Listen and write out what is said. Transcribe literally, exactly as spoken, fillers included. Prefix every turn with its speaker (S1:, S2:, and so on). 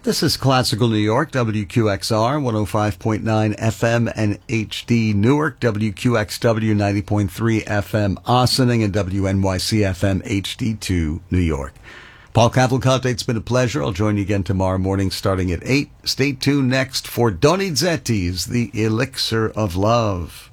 S1: This is Classical New York, W Q X R, one oh five point nine F M and H D Newark, W Q X W ninety point three F M Ossining, and W N Y C F M H D two New York. Paul Cavalcante, it's been a pleasure. I'll join you again tomorrow morning starting at eight. Stay tuned next for Donizetti's The Elixir of Love.